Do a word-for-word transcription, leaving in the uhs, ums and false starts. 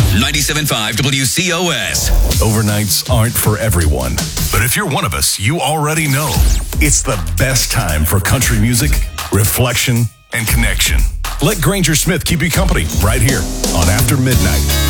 ninety-seven point five W C O S. Overnights aren't for everyone, but if you're one of us, you already know it's the best time for country music, reflection, and connection. Let Granger Smith keep you company right here on After Midnight.